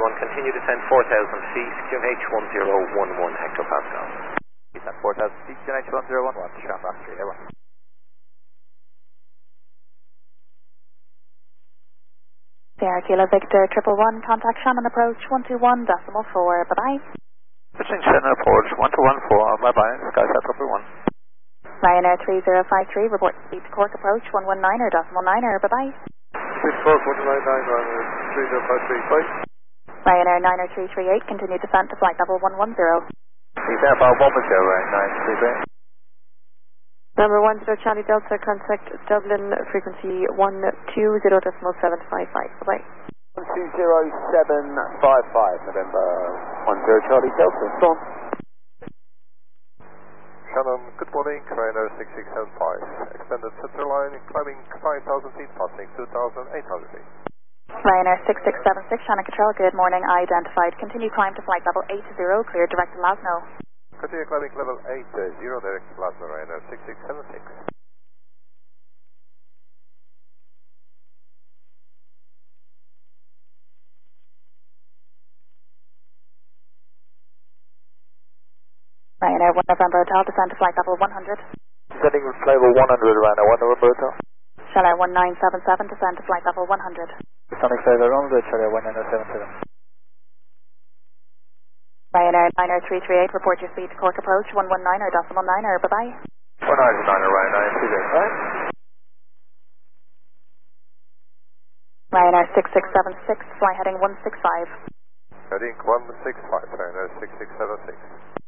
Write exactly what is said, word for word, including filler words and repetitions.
one, continue to send four thousand feet, Q N H one zero one one hectopascal. Descend four thousand feet, Q N H one zero one one, Sean Rock three, over. Sierra Kilo Victor triple one, contact Shannon approach one two one decimal four, bye bye. Pitching Shannon approach one two one four, bye bye, SkySat triple one. Ryanair three zero five three, report speed to Cork approach one one niner decimal niner, bye bye. Speed to Cork one nine nine, Ryanair three zero five three, bye. Ryanair niner three three eight, continue descent to flight level one one zero. Descend about one one zero, nine three three. Number one zero Charlie Delta, contact Dublin, frequency one two zero decimal seven five five, bye bye. one two zero seven five five, November one zero Charlie Delta, storm. Shannon, good morning, Ryanair six six seven five. Extended center line, climbing five thousand feet, passing two thousand eight hundred feet. Ryanair six six seven six, Shannon Control, good morning, identified. Continue climb to flight level eight zero, clear direct to Lasno. Continue climbing level eight zero, direct to Lasno, Ryanair six six seven six. Ryanair one November Hotel, descend to flight level one hundred. Descending level one hundred, Ryanair one November Hotel. Charlie one nine seven seven, descend to flight level one hundred. Descending level one hundred, Charlie one nine seven seven. Ryanair niner three three eight, report your speed to Cork approach one one niner decimal niner, bye bye. one nine niner, Ryanair three zero five. Ryanair six six seven six, fly heading one six five. Heading one six five, Ryanair six six seven six.